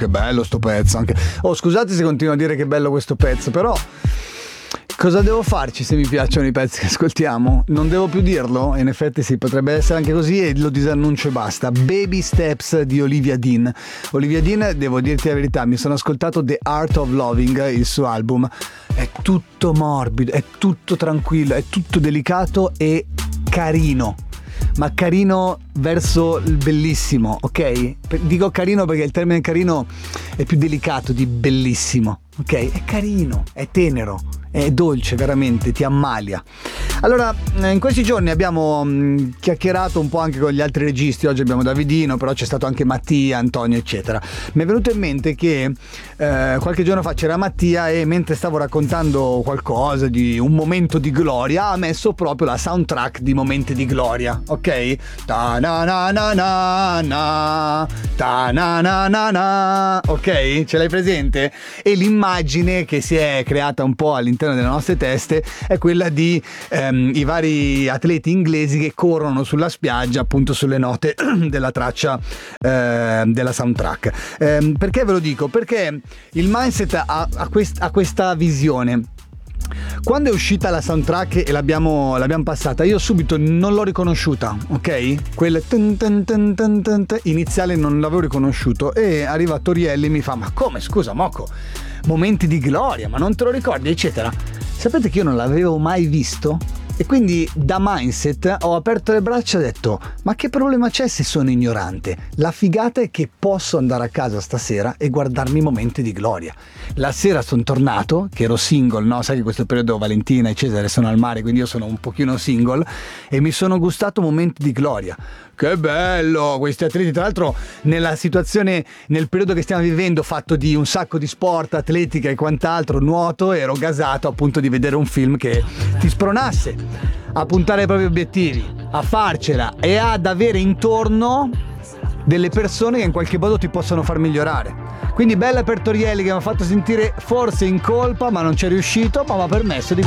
che bello sto pezzo. Anche... Oh, scusate se continuo a dire che bello questo pezzo, però cosa devo farci se mi piacciono i pezzi che ascoltiamo? Non devo più dirlo? In effetti sì, potrebbe essere anche così e lo disannuncio e basta. Baby Steps di Olivia Dean. Olivia Dean, devo dirti la verità, mi sono ascoltato The Art of Loving, il suo album. È tutto morbido, è tutto tranquillo, è tutto delicato e carino. Ma carino verso il bellissimo, ok? Dico carino perché il termine carino è più delicato di bellissimo, ok? È carino, è tenero, è dolce, veramente, ti ammalia. Allora, in questi giorni abbiamo chiacchierato un po' anche con gli altri registi. Oggi abbiamo Davidino, però c'è stato anche Mattia, Antonio, eccetera. Mi è venuto in mente che qualche giorno fa c'era Mattia e mentre stavo raccontando qualcosa di un momento di gloria ha messo proprio la soundtrack di Momenti di Gloria, ok? Ta na na na na na, ta na na na na, ok? Ce l'hai presente? E l'immagine che si è creata un po' all'interno delle nostre teste è quella di i vari atleti inglesi che corrono sulla spiaggia, appunto sulle note della traccia della soundtrack. Perché ve lo dico? Perché il mindset ha questa visione. Quando è uscita la soundtrack e l'abbiamo passata, io subito non l'ho riconosciuta, ok? Quel iniziale non l'avevo riconosciuto e arriva Torielli e mi fa: ma come, scusa Mocco, Momenti di Gloria, ma non te lo ricordi, eccetera. Sapete che io non l'avevo mai visto? E quindi da mindset ho aperto le braccia e ho detto: ma che problema c'è se sono ignorante? La figata è che posso andare a casa stasera e guardarmi Momenti di Gloria. La sera sono tornato, che ero single, no? Sai che questo periodo Valentina e Cesare sono al mare, quindi io sono un pochino single, e mi sono gustato Momenti di Gloria. Che bello questi atleti, tra l'altro nella situazione, nel periodo che stiamo vivendo, fatto di un sacco di sport, atletica e quant'altro, nuoto, ero gasato appunto di vedere un film che ti spronasse a puntare ai propri obiettivi, a farcela e ad avere intorno delle persone che in qualche modo ti possono far migliorare. Quindi bella per Torielli, che mi ha fatto sentire forse in colpa, ma non ci è riuscito, ma mi ha permesso di